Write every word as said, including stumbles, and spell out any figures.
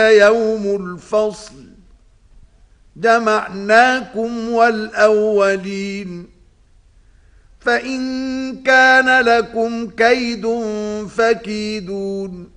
يوم الفصل جمعناكم والأولين فإن كان لكم كيد فكيدون